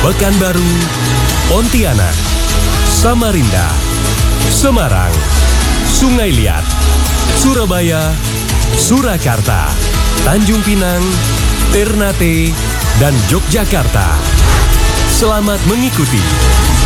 Pekanbaru, Pontianak, Samarinda, Semarang, Sungai Liat, Surabaya, Surakarta, Tanjung Pinang, Ternate, dan Yogyakarta. Selamat mengikuti